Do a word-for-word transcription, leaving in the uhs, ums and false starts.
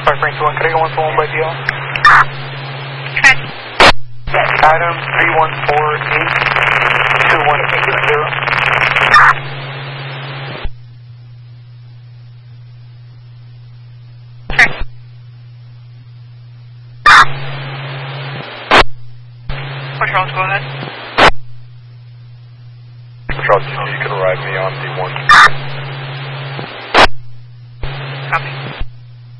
five Frank one, could I go one to one by D L? Adam three one four eight two one zero. Charles, go ahead. Charles, you can arrive me on D one.